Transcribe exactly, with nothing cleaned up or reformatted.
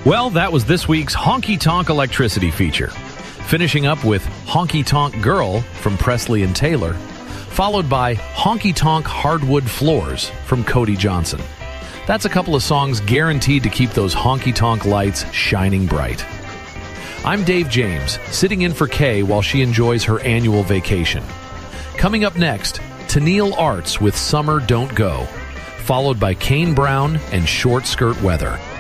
Well, that was this week's Honky Tonk Electricity feature. Finishing up with Honky Tonk Girl from Presley and Taylor, followed by Honky Tonk Hardwood Floors from Cody Johnson. That's a couple of songs guaranteed to keep those honky tonk lights shining bright. I'm Dave James, sitting in for Kay while she enjoys her annual vacation. Coming up next, Tennille Arts with Summer Don't Go, followed by Kane Brown and Short Skirt Weather.